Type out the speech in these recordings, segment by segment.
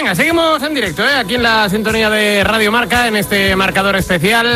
Venga, seguimos en directo, aquí en la sintonía de Radio Marca, en este marcador especial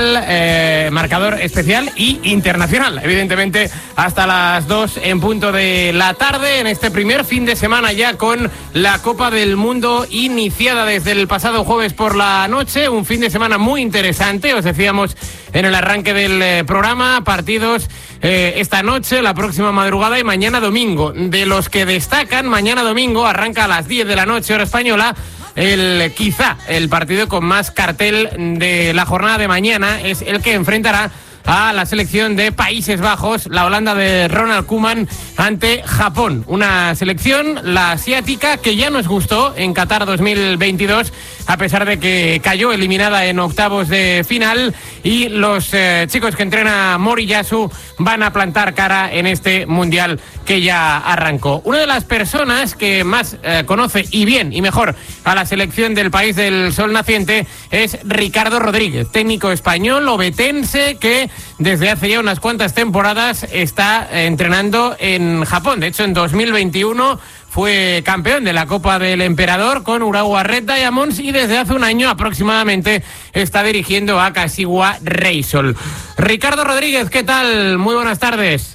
y internacional, evidentemente, hasta las 2 en punto de la tarde, en este primer fin de semana ya con la Copa del Mundo iniciada desde el pasado jueves por la noche, un fin de semana muy interesante, os decíamos en el arranque del programa, partidos esta noche, la próxima madrugada y mañana domingo. De los que destacan, mañana domingo arranca a las 10 de la noche, hora española, quizá el partido con más cartel de la jornada de mañana, es el que enfrentará a la selección de Países Bajos, la Holanda de Ronald Koeman ante Japón. Una selección, la asiática, que ya nos gustó en Qatar 2022, a pesar de que cayó eliminada en octavos de final, y los chicos que entrena Moriyasu van a plantar cara en este Mundial que ya arrancó. Una de las personas que más conoce y bien y mejor a la selección del país del sol naciente es Ricardo Rodríguez, técnico español obetense que desde hace ya unas cuantas temporadas está entrenando en Japón. De hecho, en 2021 fue campeón de la Copa del Emperador con Urawa Red Diamonds y desde hace un año aproximadamente está dirigiendo a Kashiwa Reysol. Ricardo Rodríguez, ¿qué tal? Muy buenas tardes.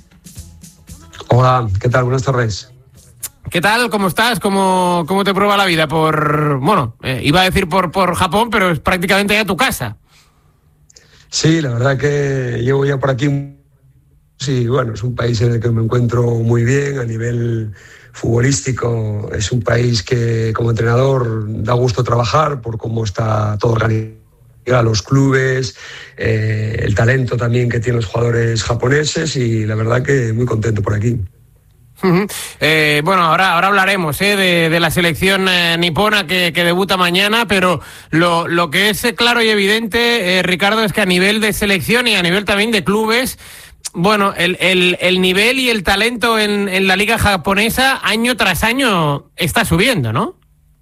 Hola, ¿qué tal? Buenas tardes. ¿Qué tal? ¿Cómo estás? ¿Cómo te prueba la vida? Iba a decir por Japón, pero es prácticamente ya tu casa. Sí, la verdad que llevo ya por aquí. Sí, bueno, es un país en el que me encuentro muy bien a nivel futbolístico. Es un país que como entrenador da gusto trabajar por cómo está todo organizado, los clubes, el talento también que tienen los jugadores japoneses, y la verdad que muy contento por aquí. Ahora hablaremos de la selección nipona que debuta mañana, pero lo que es claro y evidente, Ricardo, es que a nivel de selección y a nivel también de clubes, el nivel y el talento en la liga japonesa año tras año está subiendo, ¿no?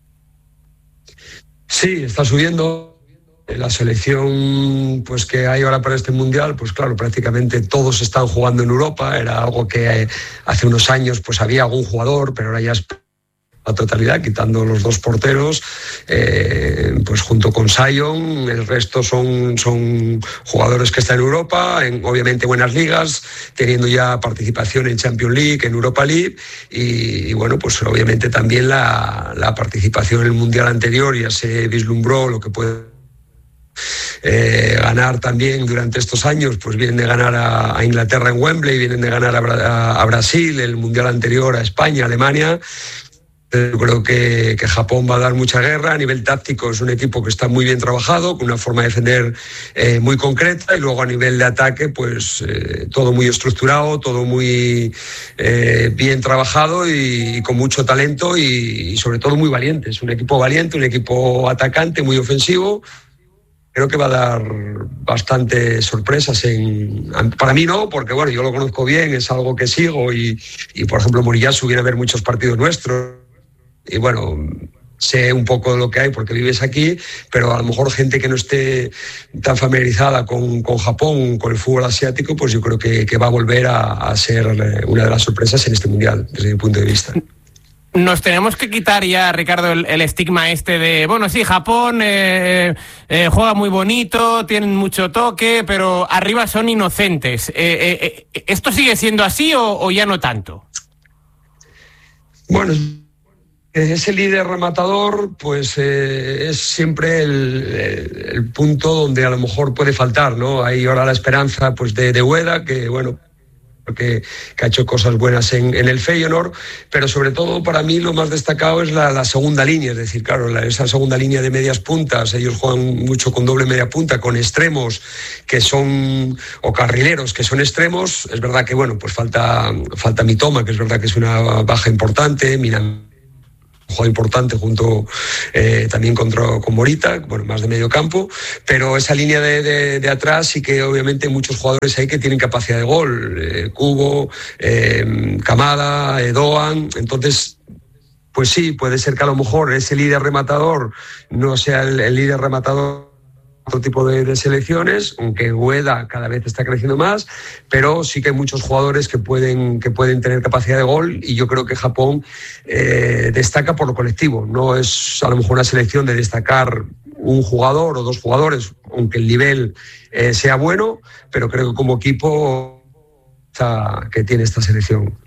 Sí, está subiendo. La selección pues que hay ahora para este Mundial, pues claro, prácticamente todos están jugando en Europa. Era algo que hace unos años pues había algún jugador, pero ahora ya es la totalidad, quitando los dos porteros, pues junto con Sion, el resto son jugadores que están en Europa, en obviamente buenas ligas, teniendo ya participación en Champions League, en Europa League, y bueno, pues obviamente también la participación en el Mundial anterior ya se vislumbró lo que puede ganar también durante estos años. Pues vienen de ganar a Inglaterra en Wembley, vienen de ganar a Brasil, el Mundial anterior a España, Alemania. Yo creo que Japón va a dar mucha guerra. A nivel táctico es un equipo que está muy bien trabajado, con una forma de defender muy concreta, y luego a nivel de ataque pues todo muy estructurado, todo muy bien trabajado y con mucho talento y sobre todo muy valiente. Es un equipo valiente, un equipo atacante, muy ofensivo. Creo que va a dar bastantes sorpresas. Para mí no, porque bueno, yo lo conozco bien, es algo que sigo y por ejemplo, Moriyasu viene a ver muchos partidos nuestros y bueno, sé un poco de lo que hay porque vives aquí, pero a lo mejor gente que no esté tan familiarizada con Japón, con el fútbol asiático, pues yo creo que va a volver a ser una de las sorpresas en este Mundial, desde mi punto de vista. Nos tenemos que quitar ya, Ricardo, el estigma de, Japón juega muy bonito, tienen mucho toque, pero arriba son inocentes. ¿Esto sigue siendo así o ya no tanto? Bueno, ese líder rematador pues es siempre el punto donde a lo mejor puede faltar, ¿no? Hay ahora la esperanza pues de Ueda, que bueno, que ha hecho cosas buenas en el Feyenoord, pero sobre todo para mí lo más destacado es la segunda línea, es decir, claro, esa segunda línea de medias puntas. Ellos juegan mucho con doble media punta, con extremos que son, o carrileros que son extremos. Es verdad que bueno, pues falta Mitoma, que es verdad que es una baja importante, un juego importante junto también con Morita, bueno, más de medio campo, pero esa línea de atrás sí que obviamente muchos jugadores ahí que tienen capacidad de gol, Kubo, Kamada, Doan. Entonces pues sí, puede ser que a lo mejor ese líder rematador no sea el líder rematador otro tipo de selecciones, aunque Ueda cada vez está creciendo más, pero sí que hay muchos jugadores que pueden tener capacidad de gol, y yo creo que Japón destaca por lo colectivo. No es a lo mejor una selección de destacar un jugador o dos jugadores, aunque el nivel sea bueno, pero creo que como equipo que tiene esta selección.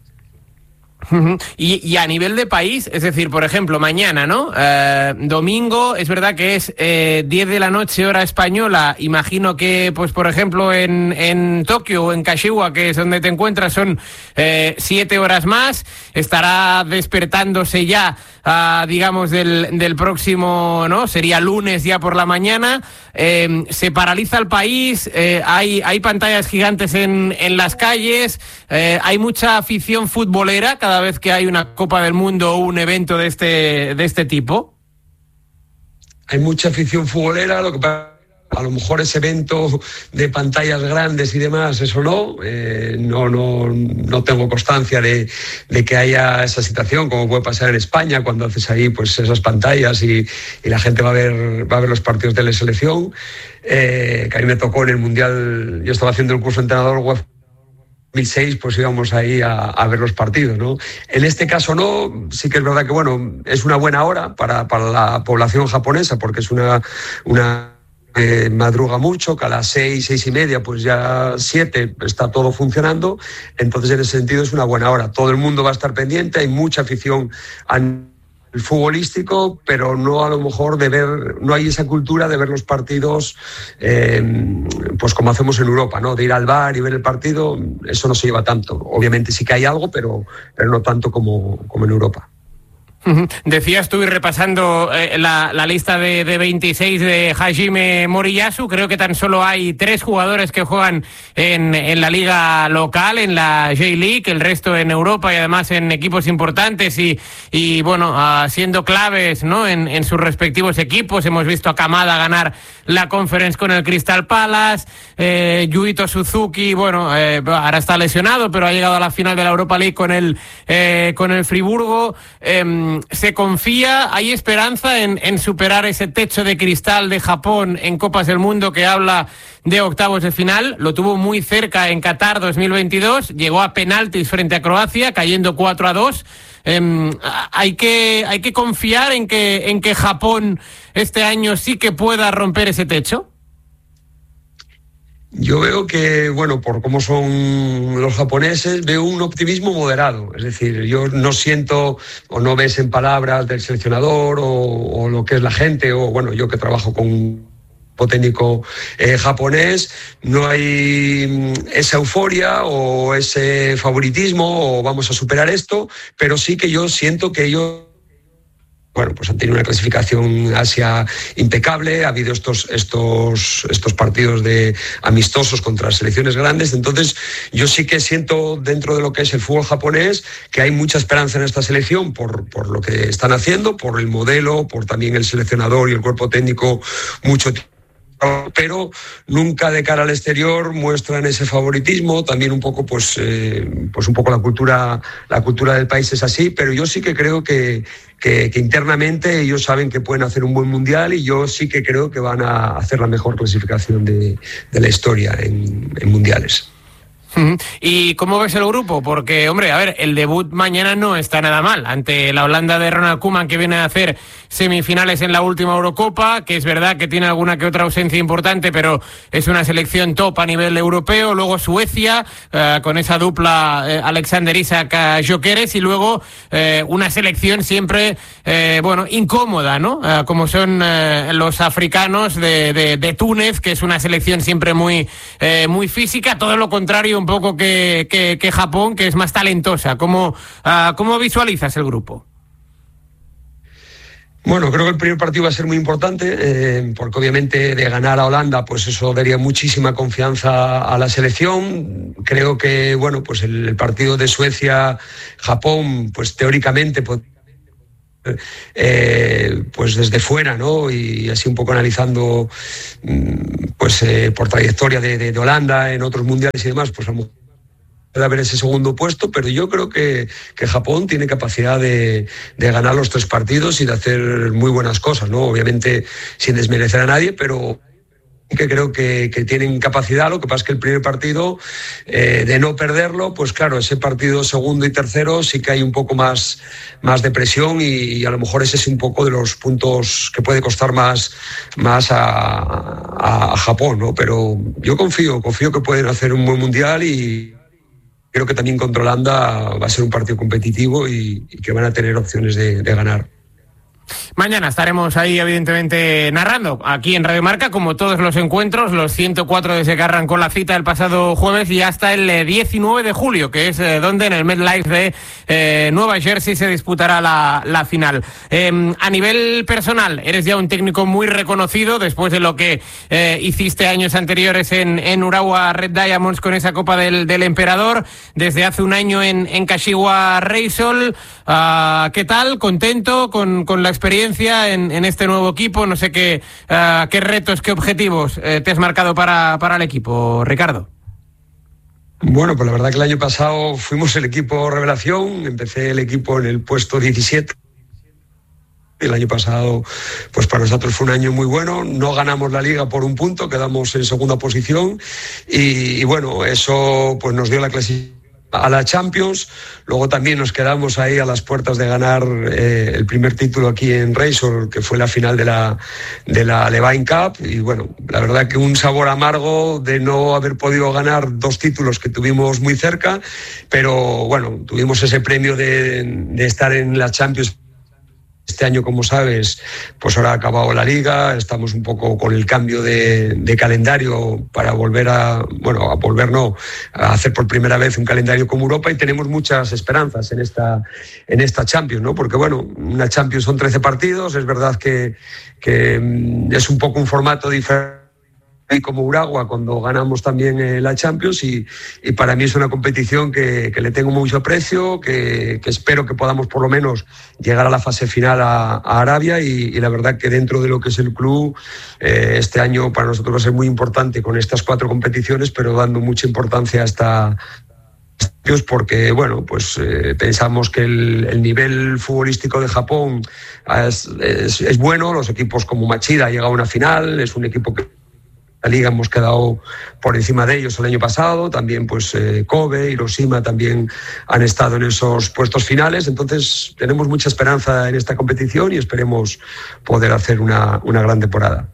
Y a nivel de país, es decir, por ejemplo, mañana, ¿no? Domingo, es verdad que es 10 de la noche hora española. Imagino que, pues por ejemplo, en Tokio o en Kashiwa, que es donde te encuentras, son 7 horas más. Estará despertándose ya, digamos, del próximo, ¿no? Sería lunes ya por la mañana. Se paraliza el país, hay pantallas gigantes en las calles, hay mucha afición futbolera cada vez que hay una Copa del Mundo o un evento de este tipo. Hay mucha afición futbolera, lo que pasa, a lo mejor ese evento de pantallas grandes y demás, eso no tengo constancia de que haya esa situación, como puede pasar en España cuando haces ahí pues esas pantallas y la gente va a ver los partidos de la selección. Que a mí me tocó en el Mundial, yo estaba haciendo el curso de entrenador UEFA 2006, pues íbamos ahí a ver los partidos, ¿no? En este caso no, sí que es verdad que bueno, es una buena hora para la población japonesa, porque es una madruga mucho, que a las 6:30, pues ya 7 está todo funcionando. Entonces en ese sentido es una buena hora, todo el mundo va a estar pendiente, hay mucha afición el futbolístico, pero no a lo mejor no hay esa cultura de ver los partidos pues como hacemos en Europa, ¿no? De ir al bar y ver el partido, eso no se lleva tanto. Obviamente sí que hay algo, pero no tanto como en Europa. Decías tú, y repasando la lista de 26 de Hajime Moriyasu, creo que tan solo hay 3 jugadores que juegan en la liga local, en la J-League, el resto en Europa y además en equipos importantes y bueno, siendo claves, ¿no? en sus respectivos equipos. Hemos visto a Kamada ganar la Conference con el Crystal Palace, Yuito Suzuki, bueno, ahora está lesionado, pero ha llegado a la final de la Europa League con el Friburgo. ¿Se confía, hay esperanza en superar ese techo de cristal de Japón en Copas del Mundo que habla de octavos de final? Lo tuvo muy cerca en Qatar 2022, llegó a penaltis frente a Croacia, cayendo 4-2. Hay que confiar en que Japón este año sí que pueda romper ese techo. Yo veo que, bueno, por cómo son los japoneses, veo un optimismo moderado. Es decir, yo no siento o no ves en palabras del seleccionador o lo que es la gente, o bueno, yo que trabajo con un técnico japonés, no hay esa euforia o ese favoritismo o vamos a superar esto, pero sí que yo siento que ellos, bueno, pues han tenido una clasificación Asia impecable, ha habido estos partidos de amistosos contra selecciones grandes. Entonces yo sí que siento, dentro de lo que es el fútbol japonés, que hay mucha esperanza en esta selección por lo que están haciendo, por el modelo, por también el seleccionador y el cuerpo técnico mucho tiempo, pero nunca de cara al exterior muestran ese favoritismo. También un poco pues un poco la cultura del país es así, pero yo sí que creo que internamente ellos saben que pueden hacer un buen mundial, y yo sí que creo que van a hacer la mejor clasificación de la historia en mundiales. ¿Y cómo ves el grupo? Porque, hombre, a ver, el debut mañana no está nada mal ante la Holanda de Ronald Koeman, que viene a hacer semifinales en la última Eurocopa, que es verdad que tiene alguna que otra ausencia importante, pero es una selección top a nivel europeo. Luego Suecia, con esa dupla Alexander Isak Gyökeres, y luego una selección siempre, incómoda, ¿no? Como son los africanos de Túnez, que es una selección siempre muy física, todo lo contrario un poco que Japón, que es más talentosa. ¿Cómo visualizas el grupo? Bueno, creo que el primer partido va a ser muy importante, porque obviamente de ganar a Holanda, pues eso daría muchísima confianza a la selección. Creo que, bueno, pues el partido de Suecia-Japón, pues teóricamente, pues desde fuera, ¿no? Y así un poco analizando, por trayectoria de Holanda en otros mundiales y demás, pues a lo mejor puede haber ese segundo puesto, pero yo creo que Japón tiene capacidad de ganar los 3 partidos y de hacer muy buenas cosas, ¿no? Obviamente sin desmerecer a nadie, pero que creo que tienen capacidad. Lo que pasa es que el primer partido, de no perderlo, pues claro, ese partido segundo y tercero sí que hay un poco más de presión y a lo mejor ese es un poco de los puntos que puede costar más a Japón, ¿no? Pero yo confío que pueden hacer un buen mundial y creo que también contra Holanda va a ser un partido competitivo y que van a tener opciones de ganar. Mañana estaremos ahí, evidentemente, narrando aquí en Radio Marca, como todos los encuentros, los 104 desde que arrancó la cita el pasado jueves y hasta el 19 de julio, que es donde en el MetLife de Nueva Jersey se disputará la final. A nivel personal, eres ya un técnico muy reconocido después de lo que hiciste años anteriores en Urawa Red Diamonds con esa Copa del Emperador, desde hace un año en Kashiwa Reysol. ¿Qué tal? ¿Contento con la experiencia en este nuevo equipo? No sé qué retos, qué objetivos te has marcado para el equipo, Ricardo. Bueno, pues la verdad que el año pasado fuimos el equipo revelación, empecé el equipo en el puesto 17. El año pasado, pues para nosotros fue un año muy bueno, no ganamos la Liga por un punto, quedamos en segunda posición y bueno, eso pues nos dio la clasificación a la Champions. Luego también nos quedamos ahí a las puertas de ganar el primer título aquí en Reysol, que fue la final de la Levine Cup, y bueno, la verdad que un sabor amargo de no haber podido ganar dos títulos que tuvimos muy cerca, pero bueno, tuvimos ese premio de estar en la Champions. Este año, como sabes, pues ahora ha acabado la Liga, estamos un poco con el cambio de calendario para volver a hacer por primera vez un calendario como Europa, y tenemos muchas esperanzas en esta Champions, ¿no? Porque bueno, una Champions son 13 partidos, es verdad que es un poco un formato diferente como Urawa cuando ganamos también la Champions y para mí es una competición que le tengo mucho aprecio, que espero que podamos por lo menos llegar a la fase final a Arabia y la verdad que dentro de lo que es el club este año para nosotros va a ser muy importante con estas 4 competiciones, pero dando mucha importancia a esta porque bueno, pues pensamos que el nivel futbolístico de Japón es bueno, los equipos como Machida ha llegado a una final, es un equipo que la Liga hemos quedado por encima de ellos el año pasado, también pues Kobe, Hiroshima también han estado en esos puestos finales, entonces tenemos mucha esperanza en esta competición y esperemos poder hacer una gran temporada.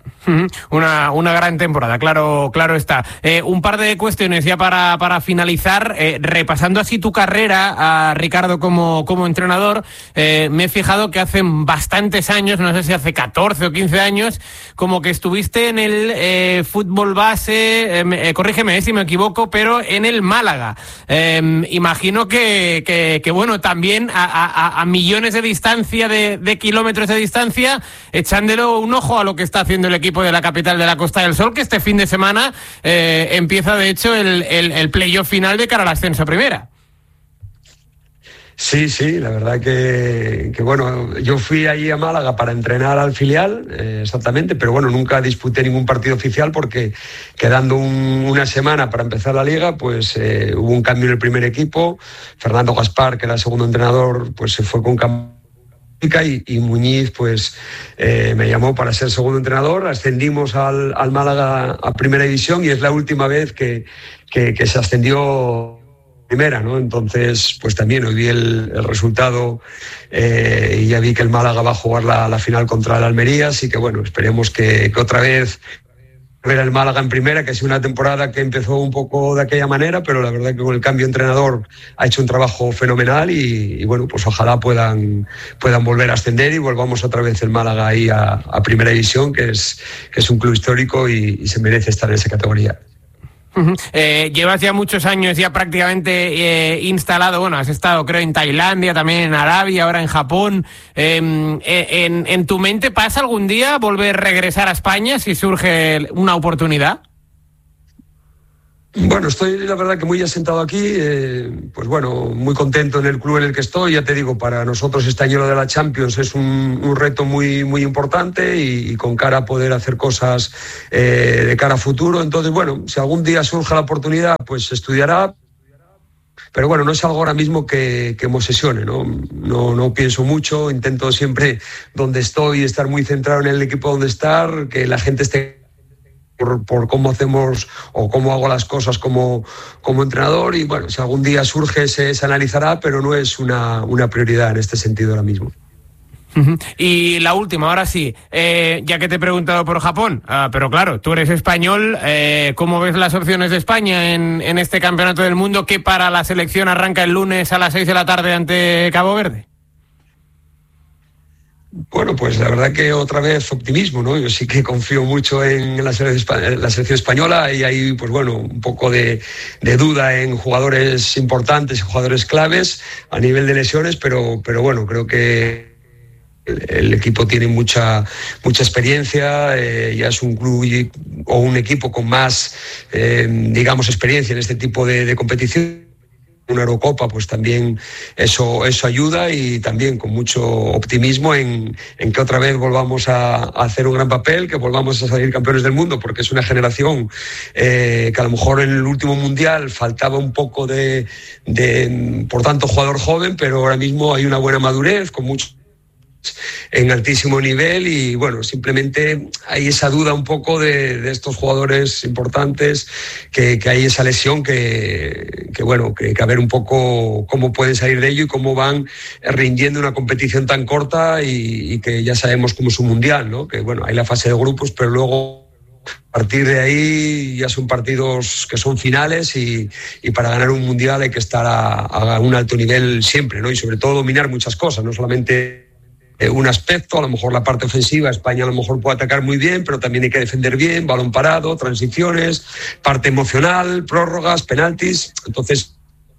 Una gran temporada, claro está. Un par de cuestiones ya para finalizar. Repasando así tu carrera, Ricardo, como entrenador, me he fijado que hace bastantes años, no sé si hace 14 o 15 años, como que estuviste en el fútbol base, corrígeme si me equivoco, pero en el Málaga. Imagino que bueno, también a millones de distancia, de kilómetros de distancia, echándole un ojo a lo que está haciendo el equipo de la capital de la Costa del Sol, que este fin de semana empieza de hecho el playoff final de cara al ascenso a primera. Sí, la verdad que bueno, yo fui allí a Málaga para entrenar al filial, exactamente, pero bueno, nunca disputé ningún partido oficial porque quedando una semana para empezar la Liga, pues hubo un cambio en el primer equipo. Fernando Gaspar, que era el segundo entrenador, pues se fue con y Muñiz pues me llamó para ser segundo entrenador. Ascendimos al Málaga a primera división y es la última vez que se ascendió primera, ¿no? Entonces pues también hoy vi el resultado y ya vi que el Málaga va a jugar la final contra el Almería, así que bueno, esperemos que otra vez ver al Málaga en primera, que ha sido una temporada que empezó un poco de aquella manera, pero la verdad que con el cambio de entrenador ha hecho un trabajo fenomenal y bueno, pues ojalá puedan volver a ascender y volvamos otra vez el Málaga ahí a primera división, que es un club histórico y se merece estar en esa categoría. Llevas ya muchos años ya prácticamente instalado, bueno, has estado creo en Tailandia, también en Arabia, ahora en Japón. ¿En tu mente pasa algún día regresar a España si surge una oportunidad? Bueno, estoy la verdad que muy asentado aquí, pues bueno, muy contento en el club en el que estoy. Ya te digo, para nosotros este año lo de la Champions es un reto muy, muy importante y con cara a poder hacer cosas de cara a futuro. Entonces, bueno, si algún día surge la oportunidad, pues se estudiará. Pero bueno, no es algo ahora mismo que me obsesione, ¿no? No pienso mucho, intento siempre donde estoy estar muy centrado en el equipo donde estar, que la gente esté por cómo hacemos o cómo hago las cosas como entrenador, y bueno, si algún día surge se analizará, pero no es una prioridad en este sentido ahora mismo. Y la última, ahora sí, ya que te he preguntado por Japón, pero claro, tú eres español, ¿cómo ves las opciones de España en este campeonato del mundo que para la selección arranca el lunes a las 6 de la tarde ante Cabo Verde? Bueno, pues la verdad que otra vez optimismo, ¿no? Yo sí que confío mucho en la selección española, y hay, pues bueno, un poco de duda en jugadores importantes y jugadores claves a nivel de lesiones, pero bueno, creo que el equipo tiene mucha experiencia, ya es un club o un equipo con más, digamos, experiencia en este tipo de competición. Una Eurocopa, pues también eso ayuda, y también con mucho optimismo en que otra vez volvamos a hacer un gran papel, que volvamos a salir campeones del mundo, porque es una generación que a lo mejor en el último mundial faltaba un poco de por tanto jugador joven, pero ahora mismo hay una buena madurez, con mucho en altísimo nivel, y bueno, simplemente hay esa duda un poco de estos jugadores importantes, que hay esa lesión que bueno, que a ver un poco cómo pueden salir de ello y cómo van rindiendo una competición tan corta, y que ya sabemos cómo es un mundial, ¿no? Que bueno, hay la fase de grupos, pero luego a partir de ahí ya son partidos que son finales, y para ganar un mundial hay que estar a un alto nivel siempre, ¿no? Y sobre todo dominar muchas cosas, no solamente un aspecto, a lo mejor la parte ofensiva. España a lo mejor puede atacar muy bien, pero también hay que defender bien, balón parado, transiciones, parte emocional, prórrogas, penaltis. Entonces,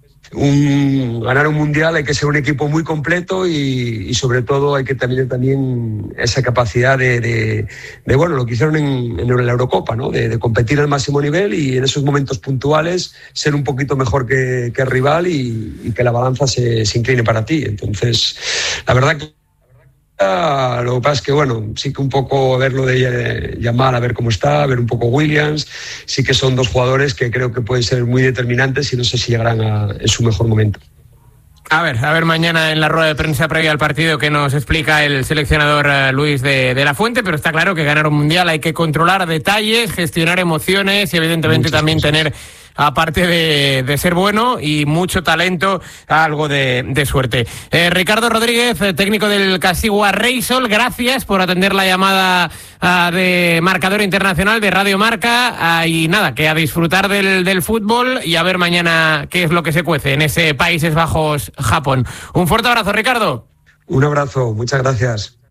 ganar un mundial hay que ser un equipo muy completo, y sobre todo hay que tener también esa capacidad de bueno, lo que hicieron en la Eurocopa, ¿no? De competir al máximo nivel, y en esos momentos puntuales ser un poquito mejor que el rival, y que la balanza se incline para ti. Entonces, la verdad que lo que pasa es que, bueno, sí que un poco verlo de Yamal, a ver cómo está, a ver un poco Williams, sí que son dos jugadores que creo que pueden ser muy determinantes, y no sé si llegarán en su mejor momento. A ver mañana en la rueda de prensa previa al partido que nos explica el seleccionador Luis de la Fuente, pero está claro que ganar un mundial hay que controlar detalles, gestionar emociones, y evidentemente muchas también cosas. Tener, aparte de ser bueno y mucho talento, algo de suerte. Ricardo Rodríguez, técnico del Castigua Reysol, gracias por atender la llamada de Marcador Internacional de Radio Marca, y nada, que a disfrutar del fútbol, y a ver mañana qué es lo que se cuece en ese Países Bajos-Japón. Un fuerte abrazo, Ricardo. Un abrazo, muchas gracias.